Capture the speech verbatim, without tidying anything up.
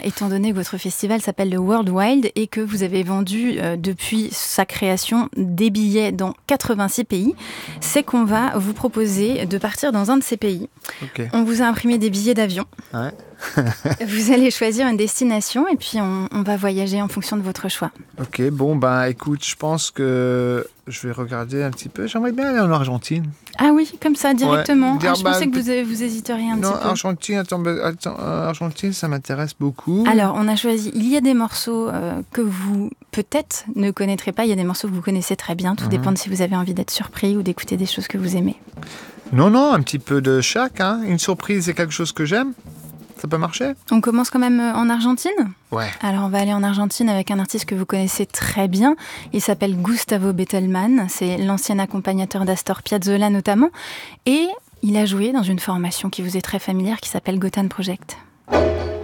étant donné que votre festival s'appelle le World Wild et que vous avez vendu euh, depuis sa création des billets dans quatre-vingt-six pays, c'est qu'on va vous proposer de partir dans un de ces pays. Okay. On vous a imprimé des billets d'avion. Ouais. Vous allez choisir une destination et puis on, on va voyager en fonction de votre choix. Ok, bon, bah écoute, je pense que je vais regarder un petit peu. J'aimerais bien aller en Argentine. Ah oui, comme ça, directement. Ouais, dire, ah, je bah, pensais que vous, vous hésiteriez un non, petit peu. Argentine, attends, attends, Argentine, ça m'intéresse beaucoup. Alors, on a choisi, il y a des morceaux euh, que vous, peut-être, ne connaîtrez pas. Il y a des morceaux que vous connaissez très bien. Tout mmh. dépend de si vous avez envie d'être surpris ou d'écouter des choses que vous aimez. Non, non, un petit peu de chaque. Hein. Une surprise, c'est quelque chose que j'aime. Ça peut marcher. On commence quand même en Argentine ? Ouais. Alors, on va aller en Argentine avec un artiste que vous connaissez très bien. Il s'appelle Gustavo Bettelmann. C'est l'ancien accompagnateur d'Astor Piazzolla notamment. Et il a joué dans une formation qui vous est très familière qui s'appelle Gotham Project.